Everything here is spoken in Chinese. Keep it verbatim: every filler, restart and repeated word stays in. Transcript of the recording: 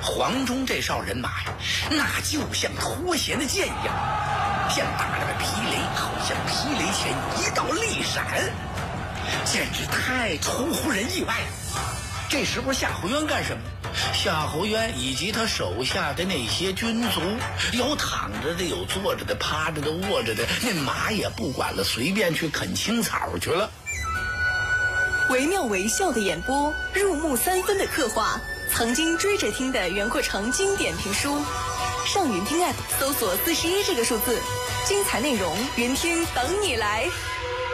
黄忠这哨人马呀，那就像脱弦的箭一样，箭打了个霹雷，好像霹雷前一道利闪，简直太出乎人意外了。这时候夏侯渊干什么？夏侯渊以及他手下的那些军卒，有躺着的，有坐着的，趴着的，卧着的，那马也不管了，随便去啃青草去了。 惟妙惟肖的演播，入木三分的刻画，曾经追着听的袁阔成经典评书。上云听 App 搜索四十一这个数字，精彩内容云听等你来。